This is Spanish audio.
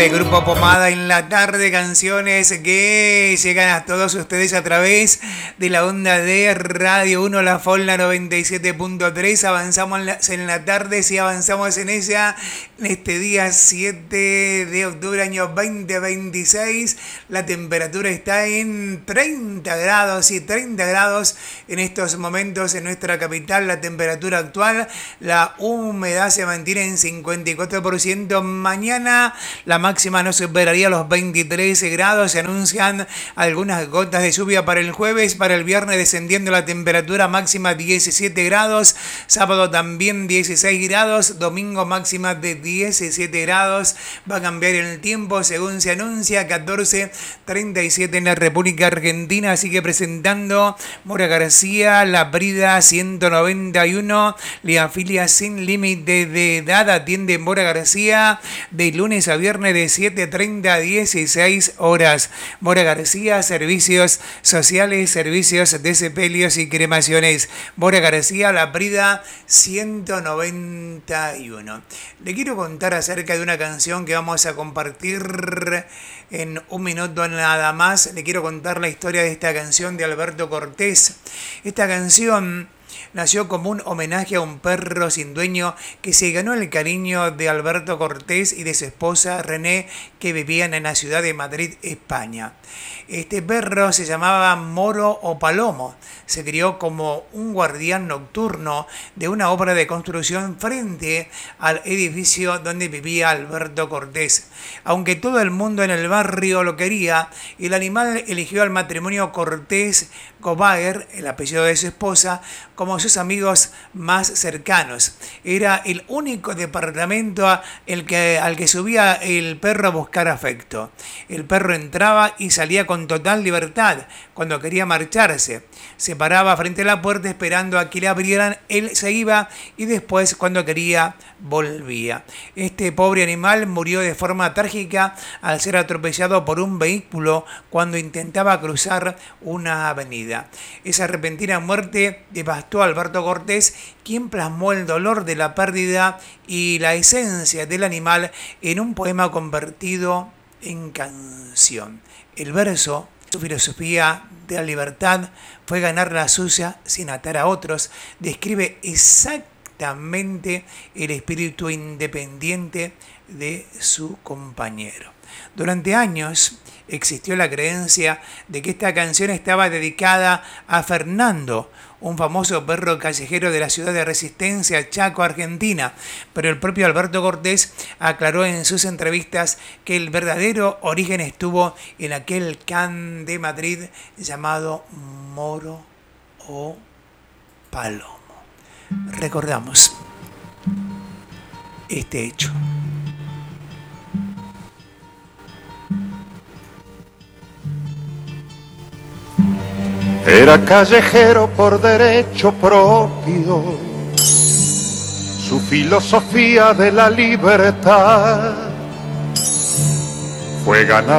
Grupo Pomada en la tarde, canciones que llegan a todos ustedes a través de la onda de Radio 1, la Folna 97.3. Avanzamos en la tarde, sí avanzamos en ella, en este día 7 de octubre, año 2026. La temperatura está en 30 grados, y 30 grados en estos momentos en nuestra capital. La temperatura actual, la humedad se mantiene en 54%. Mañana la máxima no superaría los 23 grados. Se anuncian algunas gotas de lluvia para el jueves. Para el viernes descendiendo la temperatura, máxima 17 grados. Sábado también 16 grados. Domingo máxima de 17 grados. Va a cambiar el tiempo según se anuncia. 14:37 en la República Argentina. Sigue presentando Mora García, La Brida 191. Le afilia sin límite de edad. Atiende Mora García de lunes a viernes de 7:30 a 16 horas. Mora García, servicios sociales, servicios de sepelios y cremaciones. Mora García, La Brida 191. Le quiero contar acerca de una canción que vamos a compartir en un minuto nada más. Le quiero contar la historia de esta canción de Alberto Cortés. Esta canción nació como un homenaje a un perro sin dueño que se ganó el cariño de Alberto Cortés y de su esposa René, que vivían en la ciudad de Madrid, España. Este perro se llamaba Moro o Palomo. Se crió como un guardián nocturno de una obra de construcción frente al edificio donde vivía Alberto Cortés. Aunque todo el mundo en el barrio lo quería, el animal eligió al matrimonio Cortés Gobaer, el apellido de su esposa, como sus amigos más cercanos. Era el único departamento al que subía el perro a buscar afecto. El perro entraba y salía con total libertad. Cuando quería marcharse, se paraba frente a la puerta esperando a que le abrieran. Él se iba y después, cuando quería, volvía. Este pobre animal murió de forma trágica al ser atropellado por un vehículo cuando intentaba cruzar una avenida. Esa repentina muerte devastó a Alberto Cortés, quien plasmó el dolor de la pérdida y la esencia del animal en un poema convertido en canción. El verso, su filosofía de la libertad, fue ganar la suya sin atar a otros. Describe exactamente el espíritu independiente de su compañero. Durante años existió la creencia de que esta canción estaba dedicada a Fernando, un famoso perro callejero de la ciudad de Resistencia, Chaco, Argentina, pero el propio Alberto Cortés aclaró en sus entrevistas que el verdadero origen estuvo en aquel can de Madrid llamado Moro o Palomo. Recordamos este hecho. Era callejero por derecho propio, su filosofía de la libertad fue ganar